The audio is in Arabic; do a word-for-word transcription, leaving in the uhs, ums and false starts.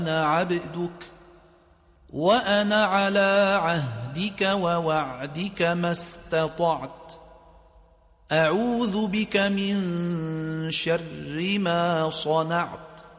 أنا عبدك وأنا على عهدك ووعدك ما استطعت أعوذ بك من شر ما صنعت